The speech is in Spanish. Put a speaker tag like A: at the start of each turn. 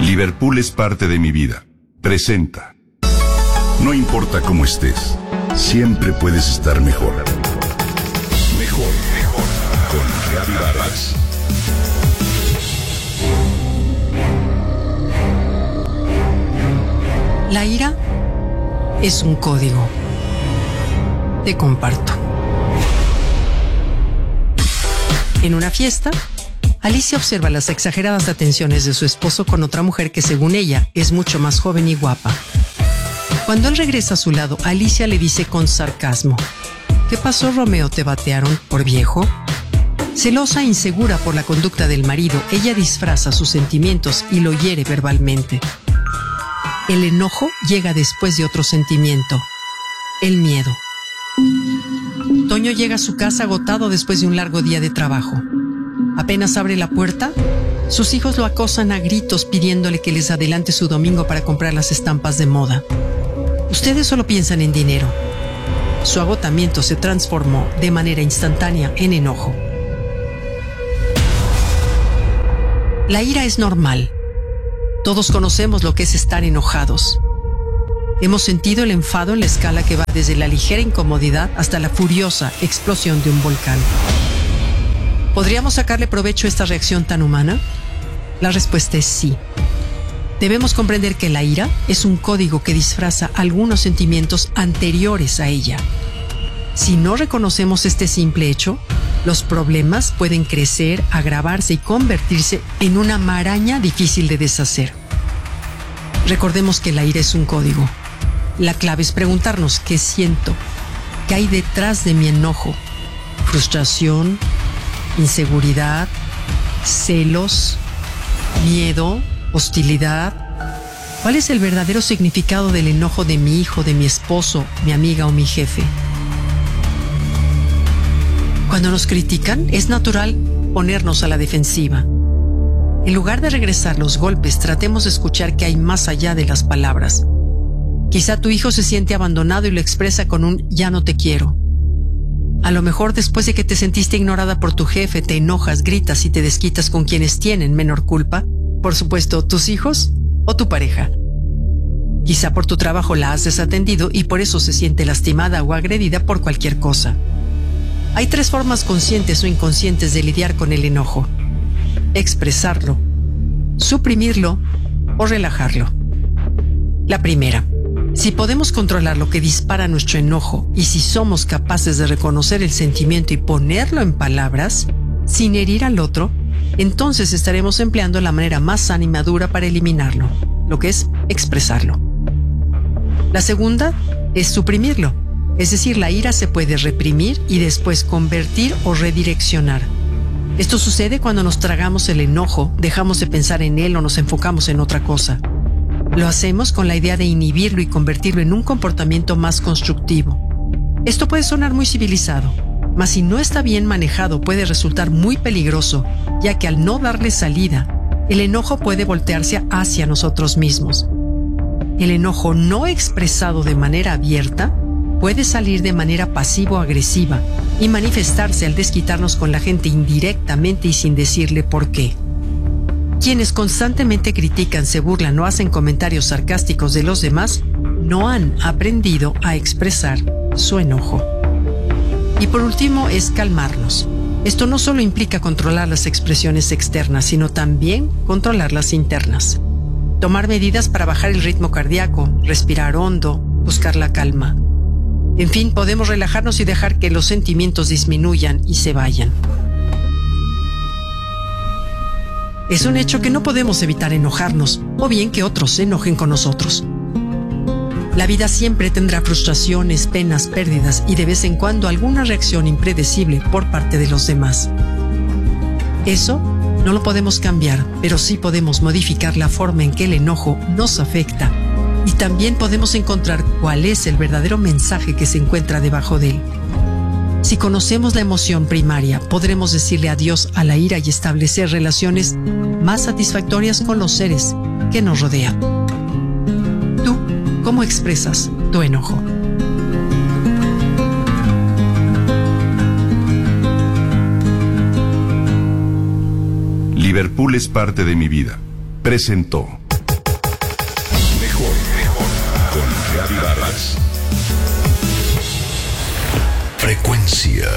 A: Liverpool es parte de mi vida. Presenta. No importa cómo estés, siempre puedes estar mejor. Mejor, mejor. Con Gaby Vargas.
B: La ira es un código. Te comparto. En una fiesta, Alicia observa las exageradas atenciones de su esposo con otra mujer que, según ella, es mucho más joven y guapa. Cuando él regresa a su lado, Alicia le dice con sarcasmo: ¿Qué pasó, Romeo? ¿Te batearon por viejo? Celosa e insegura por la conducta del marido, ella disfraza sus sentimientos y lo hiere verbalmente. El enojo llega después de otro sentimiento: el miedo. Toño llega a su casa agotado después de un largo día de trabajo. Apenas abre la puerta, sus hijos lo acosan a gritos pidiéndole que les adelante su domingo para comprar las estampas de moda. Ustedes solo piensan en dinero. Su agotamiento se transformó de manera instantánea en enojo. La ira es normal. Todos conocemos lo que es estar enojados. Hemos sentido el enfado en la escala que va desde la ligera incomodidad hasta la furiosa explosión de un volcán. ¿Podríamos sacarle provecho a esta reacción tan humana? La respuesta es sí. Debemos comprender que la ira es un código que disfraza algunos sentimientos anteriores a ella. Si no reconocemos este simple hecho, los problemas pueden crecer, agravarse y convertirse en una maraña difícil de deshacer. Recordemos que la ira es un código. La clave es preguntarnos: ¿qué siento? ¿Qué hay detrás de mi enojo? ¿Frustración? ¿Inseguridad? ¿Celos? ¿Miedo? ¿Hostilidad? ¿Cuál es el verdadero significado del enojo de mi hijo, de mi esposo, mi amiga o mi jefe? Cuando nos critican, es natural ponernos a la defensiva. En lugar de regresar los golpes, tratemos de escuchar qué hay más allá de las palabras. Quizá tu hijo se siente abandonado y lo expresa con un "ya no te quiero". A lo mejor después de que te sentiste ignorada por tu jefe, te enojas, gritas y te desquitas con quienes tienen menor culpa. Por supuesto, tus hijos o tu pareja. Quizá por tu trabajo la has desatendido y por eso se siente lastimada o agredida por cualquier cosa. Hay 3 formas conscientes o inconscientes de lidiar con el enojo: expresarlo, suprimirlo o relajarlo. La primera: si podemos controlar lo que dispara nuestro enojo y si somos capaces de reconocer el sentimiento y ponerlo en palabras, sin herir al otro, entonces estaremos empleando la manera más sana y madura para eliminarlo, lo que es expresarlo. La segunda es suprimirlo, es decir, la ira se puede reprimir y después convertir o redireccionar. Esto sucede cuando nos tragamos el enojo, dejamos de pensar en él o nos enfocamos en otra cosa. Lo hacemos con la idea de inhibirlo y convertirlo en un comportamiento más constructivo. Esto puede sonar muy civilizado, mas si no está bien manejado puede resultar muy peligroso, ya que al no darle salida, el enojo puede voltearse hacia nosotros mismos. El enojo no expresado de manera abierta puede salir de manera pasivo-agresiva y manifestarse al desquitarnos con la gente indirectamente y sin decirle por qué. Quienes constantemente critican, se burlan o hacen comentarios sarcásticos de los demás no han aprendido a expresar su enojo. Y por último es calmarnos. Esto no solo implica controlar las expresiones externas, sino también controlar las internas. Tomar medidas para bajar el ritmo cardíaco, respirar hondo, buscar la calma. En fin, podemos relajarnos y dejar que los sentimientos disminuyan y se vayan. Es un hecho que no podemos evitar enojarnos, o bien que otros se enojen con nosotros. La vida siempre tendrá frustraciones, penas, pérdidas y de vez en cuando alguna reacción impredecible por parte de los demás. Eso no lo podemos cambiar, pero sí podemos modificar la forma en que el enojo nos afecta y también podemos encontrar cuál es el verdadero mensaje que se encuentra debajo de él. Si conocemos la emoción primaria, podremos decirle adiós a la ira y establecer relaciones más satisfactorias con los seres que nos rodean. ¿Tú cómo expresas tu enojo?
A: Liverpool es parte de mi vida. Presentó.
C: Frecuencia